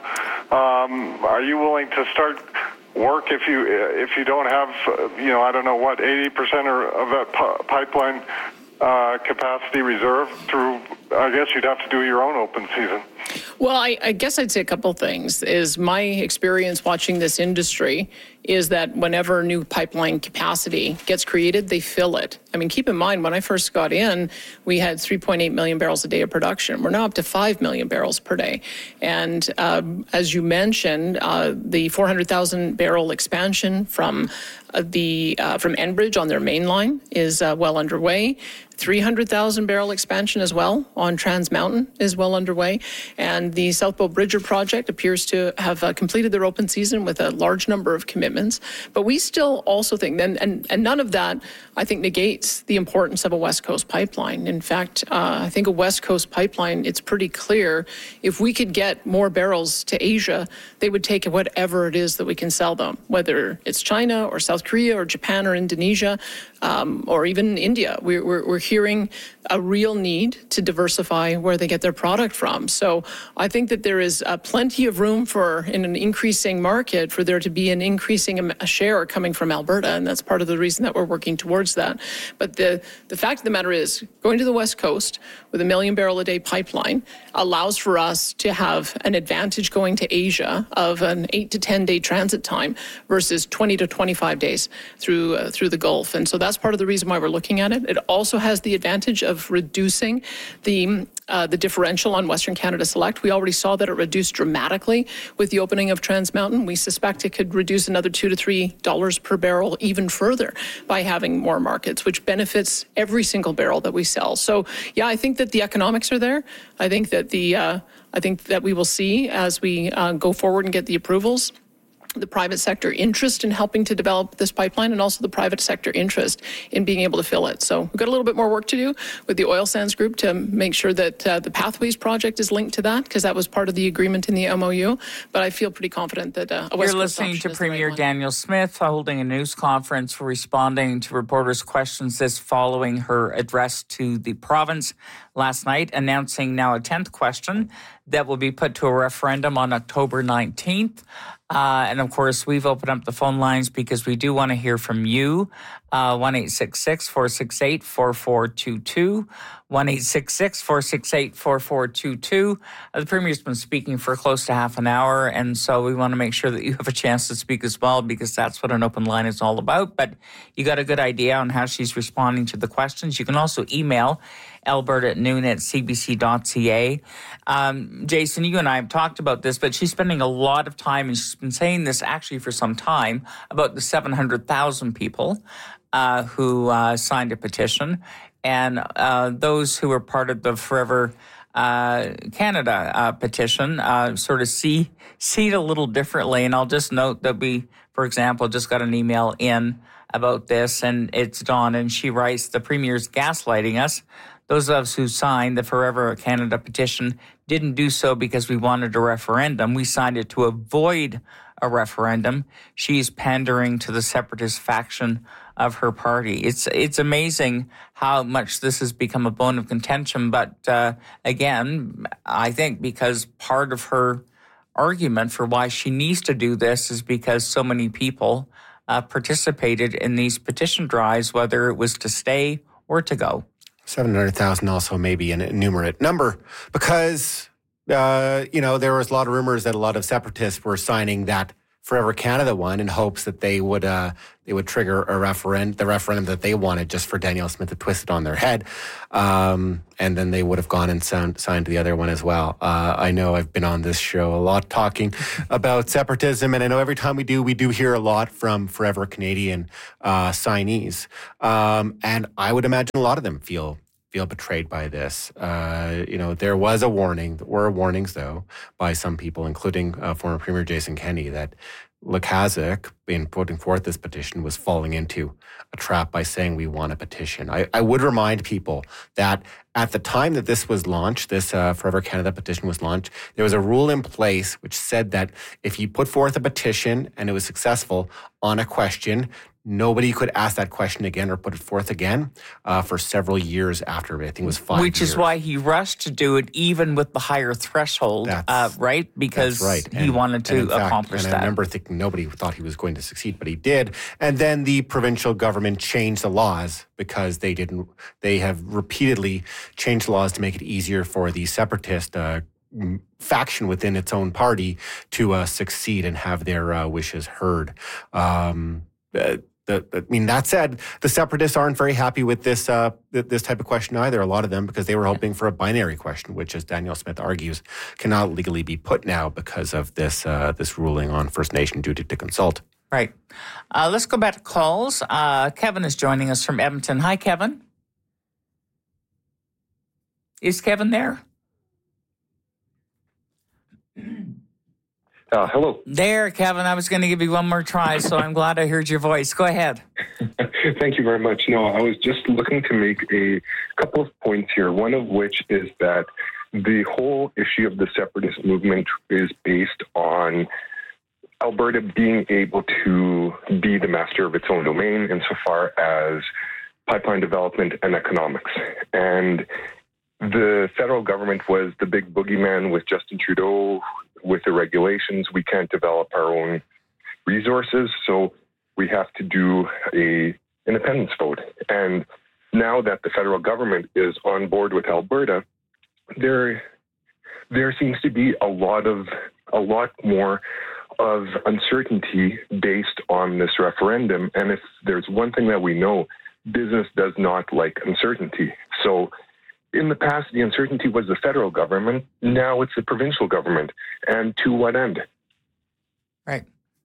Um, are you willing to start work if you if you don't have, you know, I don't know what, eighty percent of that pu- pipeline uh, capacity reserve through, I guess you'd have to do your own open season. Well, I, I guess I'd say a couple of things. Is my experience watching this industry is that whenever new pipeline capacity gets created, they fill it. I mean, keep in mind, when I first got in, we had three point eight million barrels a day of production. We're now up to five million barrels per day. And um, as you mentioned, uh, the four hundred thousand barrel expansion from uh, the uh, from Enbridge on their main line is uh, well underway. three hundred thousand barrel expansion as well on Trans Mountain is well underway. And the South Bow Bridger project appears to have uh, completed their open season with a large number of commitments. But we still also think, and, and, and none of that, I think, negates the importance of a West Coast pipeline. In fact, uh, I think a West Coast pipeline, it's pretty clear if we could get more barrels to Asia, they would take whatever it is that we can sell them, whether it's China or South Korea or Japan or Indonesia um, or even India. We're, we're, we're hearing a real need to diversify where they get their product from. So I think that there is uh, plenty of room for, in an increasing market, for there to be an increasing a share coming from Alberta, and that's part of the reason that we're working towards that. But the, the fact of the matter is, going to the West Coast with a million barrel a day pipeline allows for us to have an advantage going to Asia of an eight to ten day transit time versus twenty to twenty-five days through uh, through the Gulf. And so that's part of the reason why we're looking at it. It also has the advantage of reducing the uh, the differential on Western Canada Select. We already saw that it reduced dramatically with the opening of Trans Mountain. We suspect it could reduce another two to three dollars per barrel even further by having more markets, which benefits every single barrel that we sell. So yeah, I think that the economics are there. I think that the uh, I think that we will see as we uh, go forward and get the approvals, the private sector interest in helping to develop this pipeline, and also the private sector interest in being able to fill it. So we've got a little bit more work to do with the Oil Sands Group to make sure that uh, the Pathways project is linked to that, because that was part of the agreement in the M O U. But I feel pretty confident that uh, a West You're Coast listening to option is the Premier right one. Danielle Smith holding a news conference for responding to reporters' questions this following her address to the province last night, announcing now a tenth question that will be put to a referendum on October nineteenth. Uh, and, of course, we've opened up the phone lines because we do want to hear from you. Uh, one eight six six, four six eight, four four two two. one eight six six, four six eight, four four two two. Uh, the Premier's been speaking for close to half an hour, and so we want to make sure that you have a chance to speak as well, because that's what an open line is all about. But you got a good idea on how she's responding to the questions. You can also email Alberta at noon at c b c dot c a. Um, Jason, you and I have talked about this, but she's spending a lot of time, and she's been saying this actually for some time, about the seven hundred thousand people uh, who uh, signed a petition, and uh, those who were part of the Forever uh, Canada uh, petition uh, sort of see, see it a little differently. And I'll just note that we, for example, just got an email in about this, and it's Dawn, and she writes, "The Premier's gaslighting us. Those of us who signed the Forever Canada petition didn't do so because we wanted a referendum. We signed it to avoid a referendum. She's pandering to the separatist faction of her party. It's it's amazing how much this has become a bone of contention. But uh, again, I think because part of her argument for why she needs to do this is because so many people uh, participated in these petition drives, whether it was to stay or to go. seven hundred thousand also may be an innumerate number because, uh, you know, there was a lot of rumors that a lot of separatists were signing that Forever Canada one in hopes that they would uh, they would trigger a referendum, the referendum that they wanted, just for Danielle Smith to twist it on their head, um, and then they would have gone and sound, signed the other one as well. Uh, I know I've been on this show a lot talking about separatism, and I know every time we do, we do hear a lot from Forever Canadian uh, signees, um, and I would imagine a lot of them feel. feel betrayed by this. Uh, you know, there was a warning, there were warnings though, by some people, including uh, former Premier Jason Kenney, that Lukaszuk, in putting forth this petition, was falling into a trap by saying we want a petition. I, I would remind people that at the time that this was launched, this uh, Forever Canada petition was launched, there was a rule in place which said that if you put forth a petition and it was successful on a question, nobody could ask that question again or put it forth again uh, for several years after it. I think it was five Which years. is why he rushed to do it even with the higher threshold, uh, right? Because that's right. he and, wanted to and in fact, accomplish and that. I remember thinking nobody thought he was going to succeed, but he did. And then the provincial government changed the laws because they didn't, they have repeatedly changed laws to make it easier for the separatist uh, faction within its own party to uh, succeed and have their uh, wishes heard. Um, uh, The, I mean, that said, the separatists aren't very happy with this uh, this type of question either, a lot of them, because they were hoping for a binary question, which, as Danielle Smith argues, cannot legally be put now because of this uh, this ruling on First Nation duty to consult. Right. Uh, let's go back to calls. Uh, Kevin is joining us from Edmonton. Hi, Kevin. Is Kevin there? Uh, hello. There, Kevin. I was going to give you one more try, so I'm glad I heard your voice. Go ahead. Thank you very much. No, I was just looking to make a couple of points here, one of which is that the whole issue of the separatist movement is based on Alberta being able to be the master of its own domain insofar as pipeline development and economics. And the federal government was the big boogeyman with Justin Trudeau. With the regulations, we can't develop our own resources, so we have to do a independence vote. And now that the federal government is on board with Alberta, there there seems to be a lot of a lot more of uncertainty based on this referendum. And if there's one thing that we know, business does not like uncertainty. So in the past, the uncertainty was the federal government. Now it's the provincial government. And to what end? Right.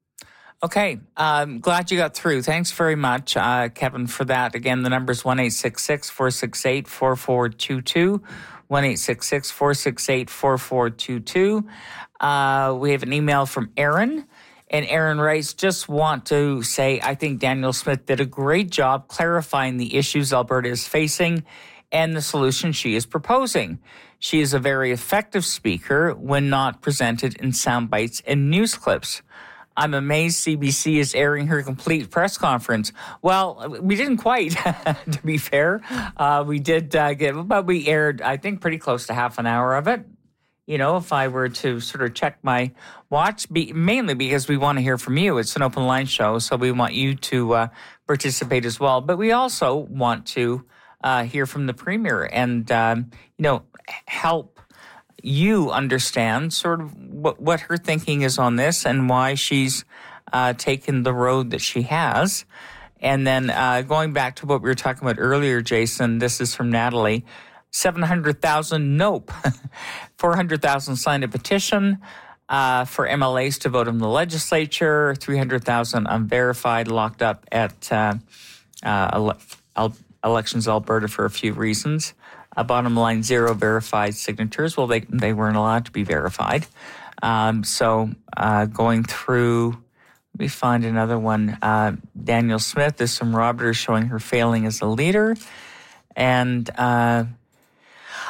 Okay. Um, glad you got through. Thanks very much, uh, Kevin, for that. Again, the number is one eight six six, four six eight, four four two two, one eight six six, four six eight, four four two two. Uh, we have an email from Aaron. And Aaron writes, just want to say I think Danielle Smith did a great job clarifying the issues Alberta is facing and the solution she is proposing. She is a very effective speaker when not presented in sound bites and news clips. I'm amazed C B C is airing her complete press conference. Well, we didn't quite, to be fair. Uh, we did uh, get, but we aired, I think, pretty close to half an hour of it. You know, if I were to sort of check my watch, be, mainly because we want to hear from you. It's an open line show, so we want you to uh, participate as well. But we also want to Uh, hear from the Premier and, um, you know, help you understand sort of what, what her thinking is on this and why she's uh, taken the road that she has. And then uh, going back to what we were talking about earlier, Jason, this is from Natalie, seven hundred thousand, nope. four hundred thousand signed a petition uh, for M L As to vote in the legislature, three hundred thousand unverified, locked up at uh, uh, Al- Elections Alberta for a few reasons. Uh, bottom line, zero verified signatures. Well, they they weren't allowed to be verified. Um, so uh, going through, let me find another one. Uh, Danielle Smith, there's some Robert showing her failing as a leader. And uh,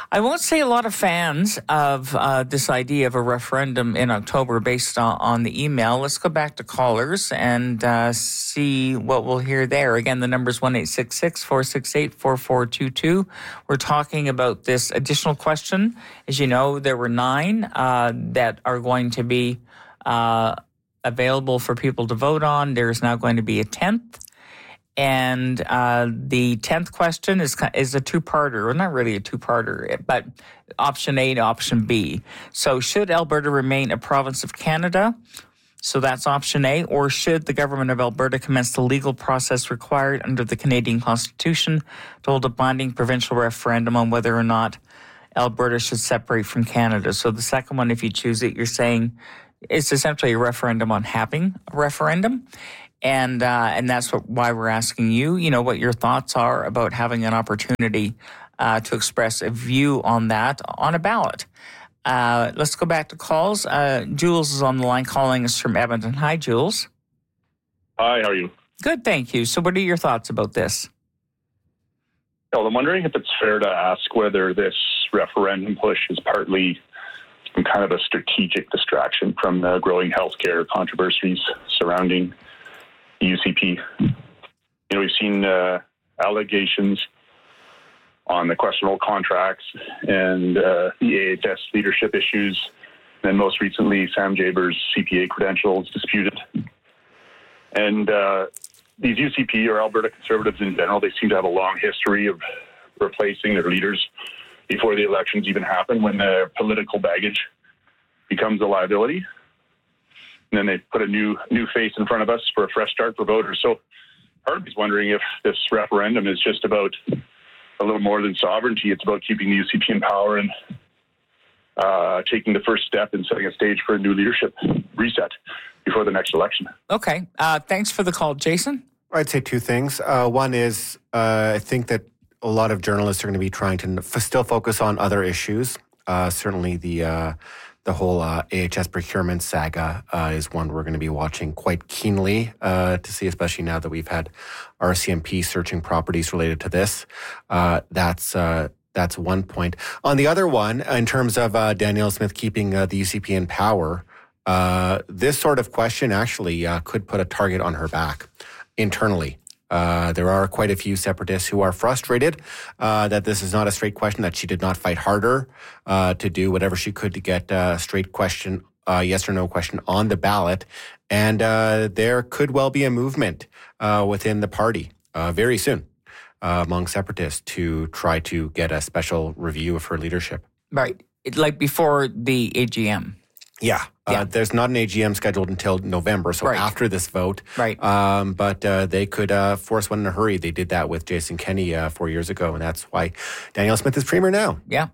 I won't say a lot of fans of uh, this idea of a referendum in October based on, on the email. Let's go back to callers and uh, see what we'll hear there. Again, the number is one eight six six, four six eight, four four two two. We're talking about this additional question. As you know, there were nine uh, that are going to be uh, available for people to vote on. There's now going to be a tenth. And uh, the tenth question is is a two-parter, or not really a two-parter, but option A and option B. So should Alberta remain a province of Canada? So that's option A. Or should the government of Alberta commence the legal process required under the Canadian Constitution to hold a binding provincial referendum on whether or not Alberta should separate from Canada? So the second one, if you choose it, you're saying it's essentially a referendum on having a referendum. And uh, and that's what, why we're asking you, you know, what your thoughts are about having an opportunity uh, to express a view on that on a ballot. Uh, let's go back to calls. Uh, Jules is on the line calling us from Edmonton. Hi, Jules. Hi, how are you? Good, thank you. So what are your thoughts about this? Well, I'm wondering if it's fair to ask whether this referendum push is partly some kind of a strategic distraction from the growing healthcare controversies surrounding the U C P. You know, we've seen uh, allegations on the questionable contracts and uh, the A H S leadership issues, and then most recently Sam Jaber's C P A credentials disputed. And uh, these U C P or Alberta Conservatives in general, they seem to have a long history of replacing their leaders before the elections even happen, when their political baggage becomes a liability. And then they put a new new face in front of us for a fresh start for voters. So part of me is wondering if this referendum is just about a little more than sovereignty. It's about keeping the U C P in power and uh, taking the first step in setting a stage for a new leadership reset before the next election. Okay. Uh, thanks for the call, Jason. I'd say two things. Uh, one is uh, I think that a lot of journalists are going to be trying to f- still focus on other issues. Uh, certainly the... Uh, The whole uh, A H S procurement saga uh, is one we're going to be watching quite keenly uh, to see, especially now that we've had R C M P searching properties related to this. Uh, that's uh, that's one point. On the other one, in terms of uh, Danielle Smith keeping uh, the U C P in power, uh, this sort of question actually uh, could put a target on her back internally. Uh, there are quite a few separatists who are frustrated uh, that this is not a straight question, that she did not fight harder uh, to do whatever she could to get a straight question, uh, yes or no question on the ballot. And uh, there could well be a movement uh, within the party uh, very soon uh, among separatists to try to get a special review of her leadership. Right. It, like before the A G M. Yeah. Yeah. Uh, there's not an A G M scheduled until November, so right. after this vote. Right. Um, but uh, they could uh, force one in a hurry. They did that with Jason Kenney uh, four years ago, and that's why Danielle Smith is premier now. Yeah.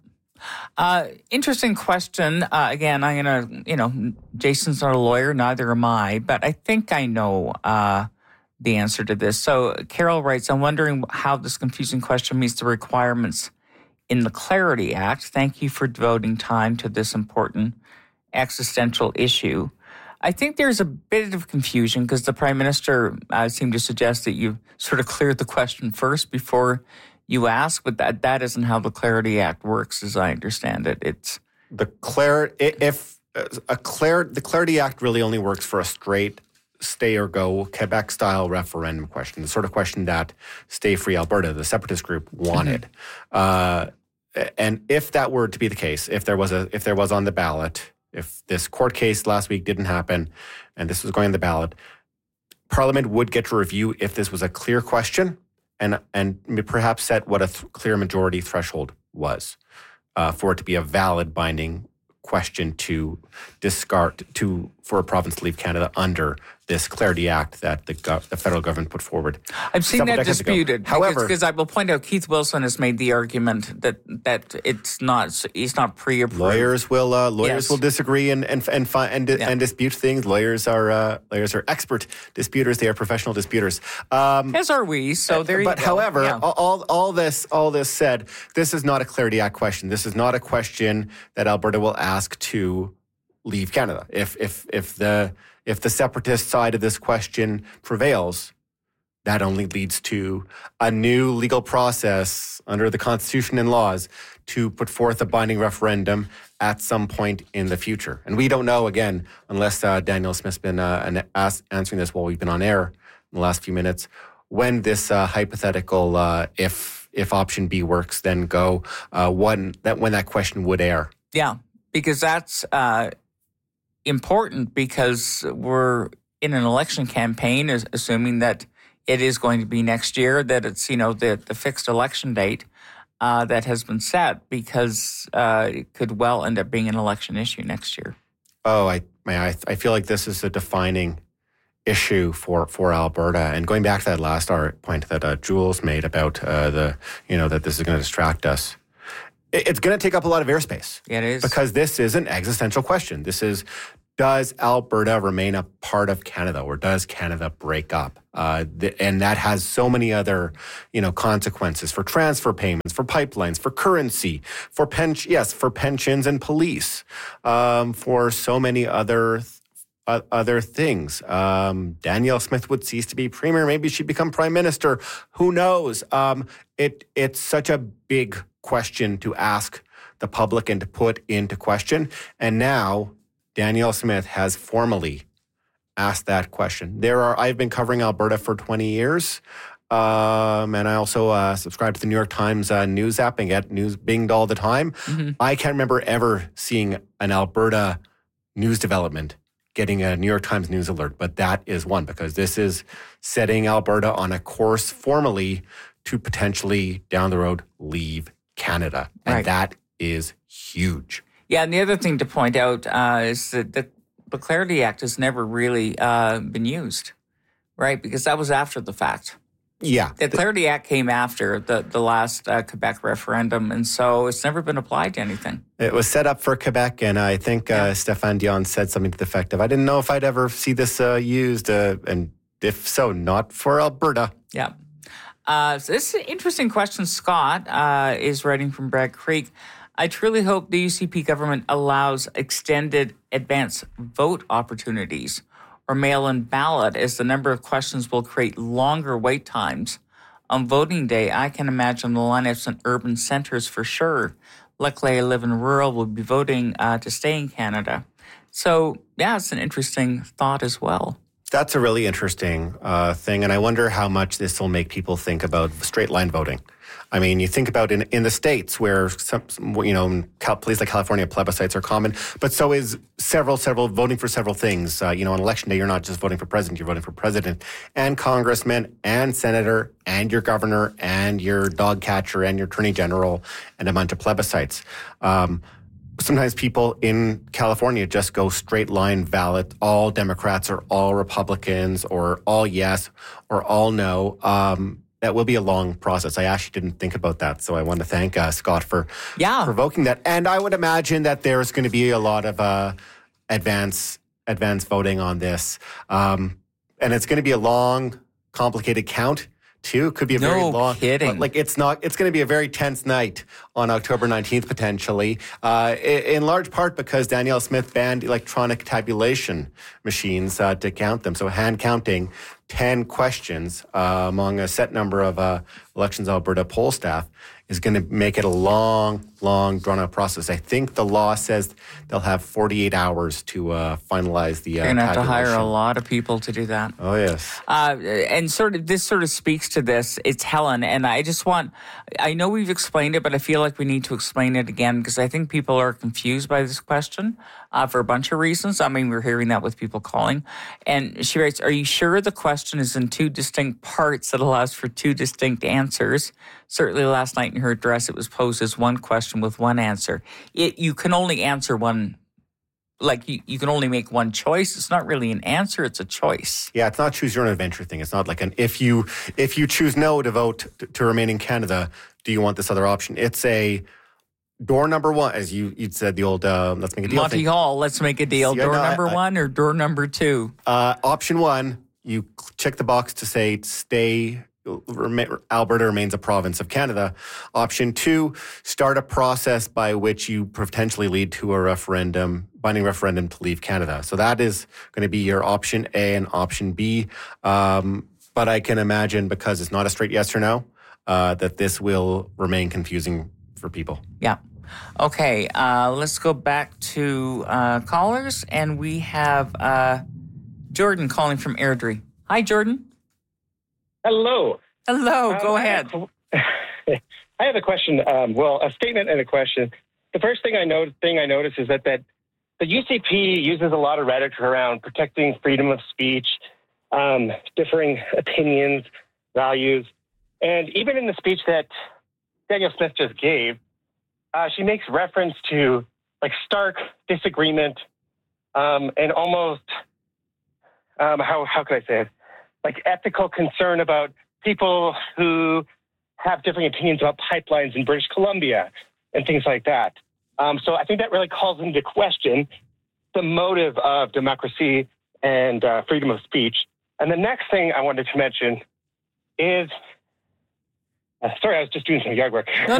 Uh, interesting question. Uh, again, I'm going to, you know, Jason's not a lawyer, neither am I, but I think I know uh, the answer to this. So Carol writes, I'm wondering how this confusing question meets the requirements in the Clarity Act. Thank you for devoting time to this important existential issue. I think there's a bit of confusion because the Prime Minister uh, seemed to suggest that you sort of cleared the question first before you ask, but that, that isn't how the Clarity Act works, as I understand it. It's the clar if a clar the Clarity Act really only works for a straight stay or go Quebec style referendum question, the sort of question that Stay Free Alberta, the separatist group, wanted. Mm-hmm. uh, and if that were to be the case, if there was a if there was on the ballot. If this court case last week didn't happen and this was going on the ballot, Parliament would get to review if this was a clear question and and perhaps set what a th- clear majority threshold was uh, for it to be a valid binding question to discard, to for a province to leave Canada under this Clarity Act that the, gov- the federal government put forward. I've seen that disputed. However, because I will point out, Keith Wilson has made the argument that that it's not it's not pre-approved. Lawyers will uh, lawyers Yes. will disagree and and and fi- and, Yeah. and dispute things. Lawyers are uh, lawyers are expert disputers. They are professional disputers. Um, As are we. So there you but go. however, Yeah. all all this all this said, this is not a Clarity Act question. This is not a question that Alberta will ask to leave Canada. If if if the if the separatist side of this question prevails, that only leads to a new legal process under the Constitution and laws to put forth a binding referendum at some point in the future. And we don't know, again, unless uh, Danielle Smith's been uh, an ask, answering this while we've been on air in the last few minutes, when this uh, hypothetical, uh, if if option B works, then go, uh, when, that, when that question would air. Yeah, because that's uh, important because we're in an election campaign, assuming that it is going to be next year, that it's, you know, the, the fixed election date uh, that has been set, because uh, it could well end up being an election issue next year. Oh, I I, I feel like this is a defining issue for, for Alberta. And going back to that last point that uh, Jules made about uh, the, you know, that this is going to distract us, it, it's going to take up a lot of airspace. Yeah, it is. Because this is an existential question. This is, does Alberta remain a part of Canada, or does Canada break up? Uh, th- and that has so many other, you know, consequences for transfer payments, for pipelines, for currency, for pen- yes, for pensions and police, um, for so many other th- uh, other things. Um, Danielle Smith would cease to be premier. Maybe she'd become prime minister. Who knows? Um, it it's such a big question to ask the public and to put into question. And now Danielle Smith has formally asked that question. There are, I've been covering Alberta for twenty years, um, and I also uh, subscribe to the New York Times uh, news app and get news binged all the time. Mm-hmm. I can't remember ever seeing an Alberta news development getting a New York Times news alert, but that is one, because this is setting Alberta on a course formally to potentially down the road leave Canada, and right. that is huge. Yeah, and the other thing to point out uh, is that the, the Clarity Act has never really uh, been used, right? Because that was after the fact. Yeah. The Clarity Act came after the, the last uh, Quebec referendum, and so it's never been applied to anything. It was set up for Quebec, and I think uh, yeah. Stéphane Dion said something to the effect of, I didn't know if I'd ever see this uh, used, uh, and if so, not for Alberta. Yeah. Uh, so this is an interesting question. Scott uh, is writing from Bragg Creek. I truly hope the U C P government allows extended advance vote opportunities or mail-in ballot, as the number of questions will create longer wait times. On voting day, I can imagine the lineups in urban centers for sure. Luckily, I live in rural, will be voting uh, to stay in Canada. So, yeah, it's an interesting thought as well. That's a really interesting uh, thing, and I wonder how much this will make people think about straight line voting. I mean, you think about in in the States where some, you know, places like California, plebiscites are common, but so is several, several voting for several things. Uh, you know, on election day, you're not just voting for president, you're voting for president and congressman and senator and your governor and your dog catcher and your attorney general and a bunch of plebiscites. Um, sometimes people in California just go straight line ballot, all Democrats or all Republicans or all yes or all no. Um, That will be a long process. I actually didn't think about that, so I want to thank uh, Scott for yeah. provoking that. And I would imagine that there's going to be a lot of uh, advance advance voting on this, um, and it's going to be a long, complicated count too. It could be a no very long. kidding. Like it's not. It's going to be a very tense night on October nineteenth potentially, uh, in large part because Danielle Smith banned electronic tabulation machines uh, to count them. So hand counting ten questions uh, among a set number of uh, Elections Alberta poll staff is going to make it a long, long, drawn-out process. I think the law says they'll have forty-eight hours to uh, finalize the uh, You're going to have to hire a tabulation. lot of people to do that. Oh, yes. Uh, and sort of this sort of speaks to this. It's Helen, and I just want, I know we've explained it, but I feel like we need to explain it again because I think people are confused by this question uh, for a bunch of reasons. I mean, we're hearing that with people calling. And she writes, are you sure the question is in two distinct parts that allows for two distinct answers? Certainly last night in her address, it was posed as one question with one answer. It, you can only answer one, like you, you can only make one choice. It's not really an answer, it's a choice. Yeah, it's not choose your own adventure thing. It's not like an if you if you choose no to vote to, to remain in Canada, do you want this other option? It's a door number one, as you you'd said, the old uh, let's make a deal Monty thing. Hall, let's make a deal. Yeah, door no, number I, I, one or door number two? Uh, option one, you check the box to say stay. Alberta remains a province of Canada. Option two, start a process by which you potentially lead to a referendum, binding referendum to leave Canada. So that is going to be your option A and option B. Um, But I can imagine, because it's not a straight yes or no, uh, that this will remain confusing for people. Yeah. Okay, uh, let's go back to uh, callers, and we have uh, Jordan calling from Airdrie. Hi, Jordan. Hello. Hello, Um, go I ahead. have- I have a question. Um, well, a statement and a question. The first thing I know, thing I notice is that, that the U C P uses a lot of rhetoric around protecting freedom of speech, um, differing opinions, values, and even in the speech that Danielle Smith just gave, uh, she makes reference to like stark disagreement um, and almost um, how how can I say it? Like ethical concern about people who have differing opinions about pipelines in British Columbia and things like that. Um, so I think that really calls into question the motive of democracy and uh, freedom of speech. And the next thing I wanted to mention is, uh, sorry, I was just doing some yard work. No,